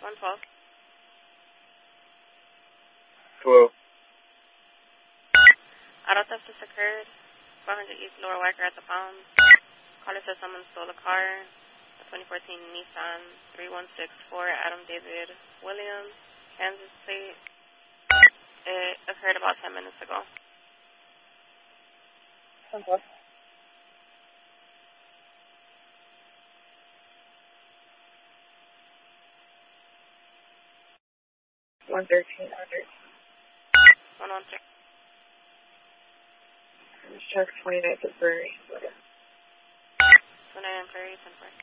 112. 12. Auto theft has occurred. 400 East Lower Wacker at the Palms. Caller says someone stole a car. A 2014 Nissan 3164 Adam David Williams, Kansas State. It occurred about 10 minutes ago. 112. 113. 113. Let's check 29th of Prairie. 29 Prairie, 10-4.